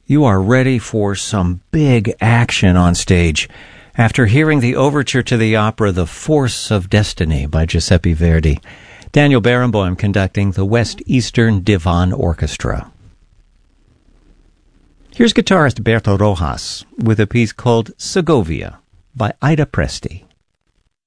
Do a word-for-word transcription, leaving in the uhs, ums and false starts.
you are ready for some big action on stage after hearing the overture to the opera The Force of Destiny by Giuseppe Verdi. Daniel Barenboim conducting the West Eastern Divan Orchestra. Here's guitarist Berto Rojas with a piece called Segovia by Ida Presti.